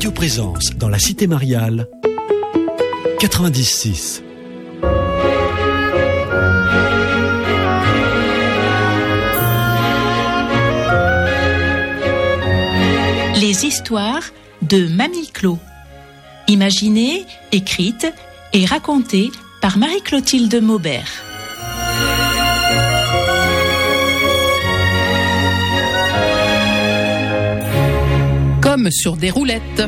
Radio Présence dans la Cité Mariale, 90.6. Les histoires de Mamie Clo. Imaginées, écrites et racontées par Marie-Clotilde Maubert. Comme sur des roulettes.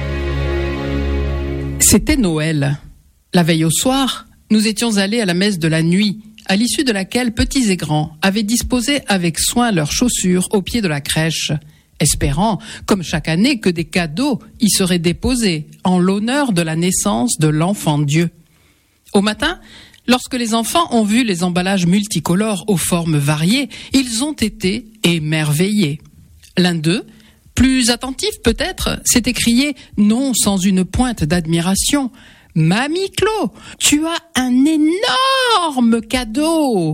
C'était Noël. La veille au soir, nous étions allés à la messe de la nuit, à l'issue de laquelle petits et grands avaient disposé avec soin leurs chaussures au pied de la crèche, espérant, comme chaque année, que des cadeaux y seraient déposés en l'honneur de la naissance de l'enfant Dieu. Au matin, lorsque les enfants ont vu les emballages multicolores aux formes variées, ils ont été émerveillés. L'un d'eux, plus attentif peut-être, s'est écrié, non sans une pointe d'admiration, « Mamie Clo, tu as un énorme cadeau !»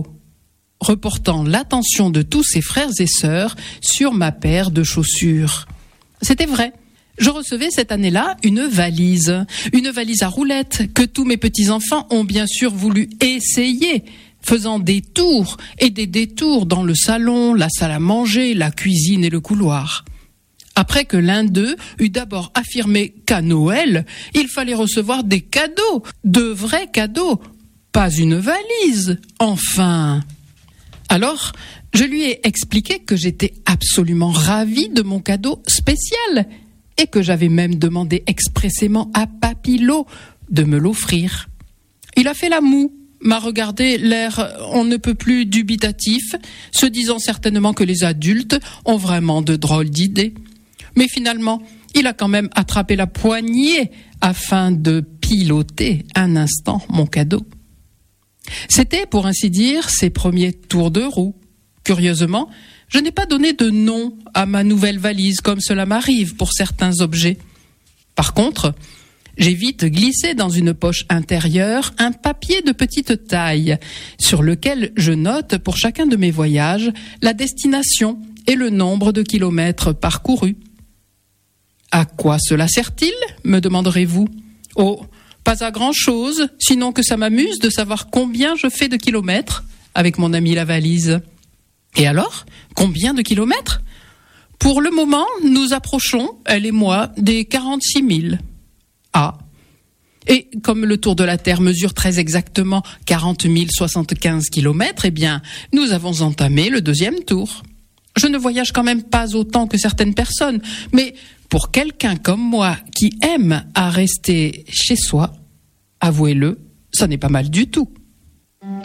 reportant l'attention de tous ses frères et sœurs sur ma paire de chaussures. C'était vrai. Je recevais cette année-là une valise à roulettes que tous mes petits-enfants ont bien sûr voulu essayer, faisant des tours et des détours dans le salon, la salle à manger, la cuisine et le couloir. Après que l'un d'eux eut d'abord affirmé qu'à Noël, il fallait recevoir des cadeaux, de vrais cadeaux, pas une valise, enfin. Alors, je lui ai expliqué que j'étais absolument ravie de mon cadeau spécial et que j'avais même demandé expressément à Papilot de me l'offrir. Il a fait la moue, m'a regardé l'air on ne peut plus dubitatif, se disant certainement que les adultes ont vraiment de drôles d'idées. Mais finalement, il a quand même attrapé la poignée afin de piloter un instant mon cadeau. C'était, pour ainsi dire, ses premiers tours de roue. Curieusement, je n'ai pas donné de nom à ma nouvelle valise, comme cela m'arrive pour certains objets. Par contre, j'ai vite glissé dans une poche intérieure un papier de petite taille, sur lequel je note pour chacun de mes voyages la destination et le nombre de kilomètres parcourus. À quoi cela sert-il, me demanderez-vous ? Oh, pas à grand-chose, sinon que ça m'amuse de savoir combien je fais de kilomètres avec mon ami la valise. Et alors, combien de kilomètres ? Pour le moment, nous approchons, elle et moi, des 46 000. Ah. Et comme le tour de la Terre mesure très exactement 40 075 kilomètres, eh bien, nous avons entamé le deuxième tour. Je ne voyage quand même pas autant que certaines personnes, mais pour quelqu'un comme moi qui aime à rester chez soi, avouez-le, ça n'est pas mal du tout.